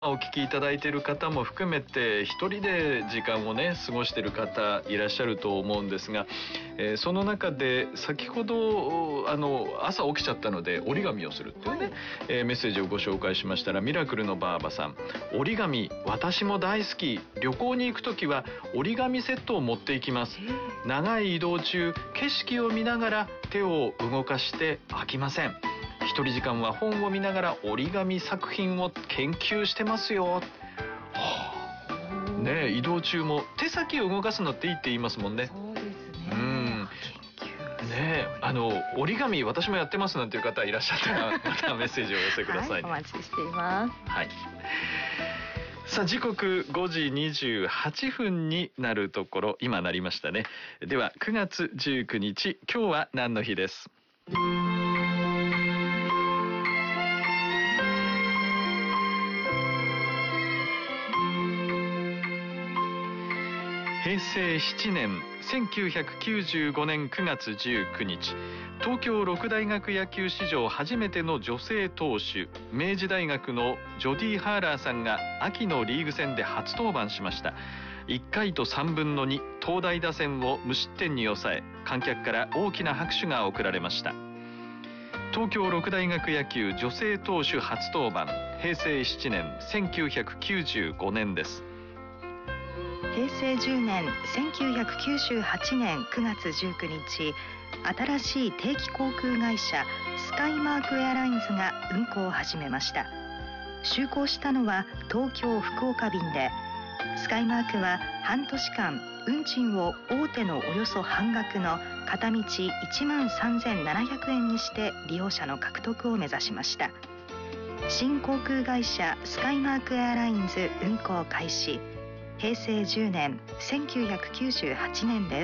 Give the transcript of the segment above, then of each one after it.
お聞きいただいている方も含めて一人で時間をね過ごしている方いらっしゃると思うんですが、その中で先ほど朝起きちゃったので折り紙をするっていうね、メッセージをご紹介しましたら、ミラクルのばあばさん、折り紙私も大好き、旅行に行くときは折り紙セットを持っていきます。長い移動中景色を見ながら手を動かして飽きません。一人時間は本を見ながら折り紙作品を研究してますよ。ね、移動中も手先を動かすのっていいって言いますもんね。 そうですね。 ね、折り紙私もやってますなんていう方いらっしゃったらまたメッセージをお寄せください。 お待ちしています。 さあ時刻5時28分になるところ、今なりましたね。では9月19日、今日は何の日です？平成7年1995年9月19日、東京六大学野球史上初めての女性投手、明治大学のジョディ・ハーラーさんが秋のリーグ戦で初登板しました。1回と3分の2、東大打線を無失点に抑え、観客から大きな拍手が送られました。東京六大学野球女性投手初登板、平成7年1995年です。 平成10年1998年9月19日、新しい定期航空会社スカイマークエアラインズが運航を始めました。就航したのは東京福岡便で、スカイマークは半年間運賃を大手のおよそ半額の片道13,700円にして利用者の獲得を目指しました。新航空会社スカイマークエアラインズ運航開始、平成10年1998年です。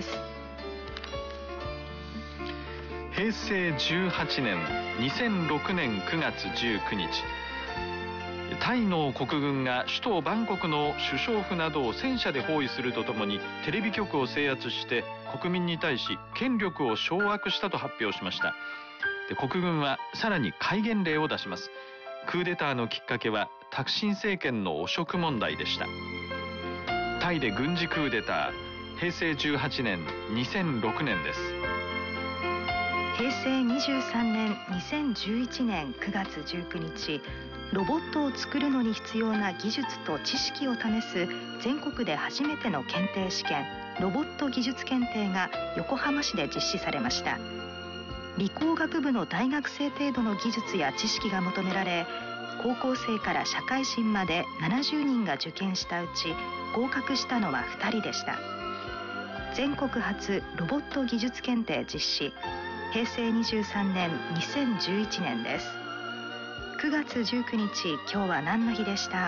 平成18年2006年9月19日、タイの国軍が首都バンコクの首相府などを戦車で包囲するとともに、テレビ局を制圧して国民に対し権力を掌握したと発表しました。で、国軍はさらに戒厳令を出します。クーデターのきっかけはタクシン政権の汚職問題でした。タイで軍事クーデター、平成18年2006年です。 平成23年2011年9月19日、ロボットを作るのに必要な技術と知識を試す全国で初めての検定試験、ロボット技術検定が横浜市で実施されました。理工学部の大学生程度の技術や知識が求められ、高校生から社会人まで70人が受験したうち合格したのは2人でした。全国初ロボット技術検定実施、平成23年2011年です。9月19日、今日は何の日でした？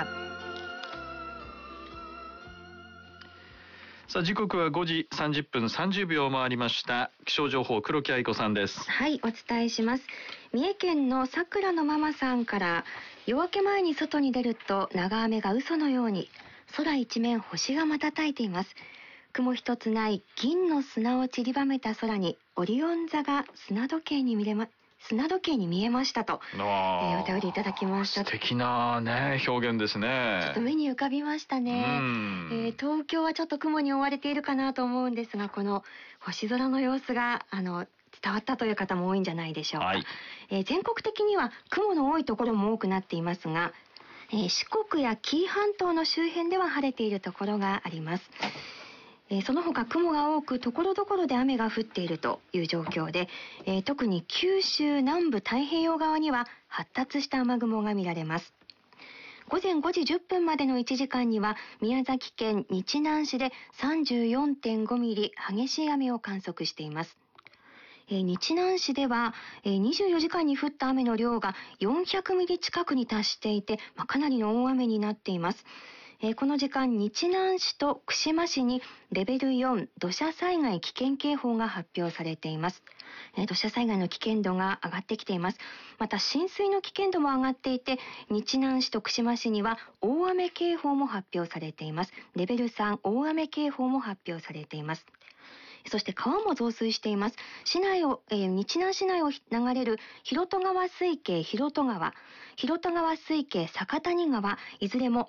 さあ時刻は5時30分30秒を回りました。気象情報、黒木愛子さんです。 はい、お伝えします。三重県のさくらのママさんから、夜明け前に外に出ると長雨が嘘のように、空一面星が瞬いています。雲一つない銀の砂を散りばめた空にオリオン座が砂時計に見えましたと、お便りいただきました。 素敵なね表現ですね。 ちょっと目に浮かびましたね。東京はちょっと雲に覆われているかなと思うんですが、この星空の様子が伝わったという方も多いんじゃないでしょうか。全国的には雲の多いところも多くなっていますが、四国や紀伊半島の周辺では晴れているところがあります。その他雲が多く、ところどころで雨が降っているという状況で、特に九州南部太平洋側には発達した雨雲が見られます。午前5時10分までの1時間には宮崎県日南市で 34.5 ミリ激しい雨を観測しています。日南市では24時間に降った雨の量が400ミリ近くに達していて、かなりの大雨になっています。この時間、日南市と串間市にレベル4土砂災害危険警報が発表されています。土砂災害の危険度が上がってきています。また浸水の危険度も上がっていて、日南市と串間市には大雨警報も発表されています。レベル3大雨警報も発表されています。 そして川も増水しています。市内を、日南市内を流れる広渡川水系広渡川、広渡川水系酒谷川、いずれも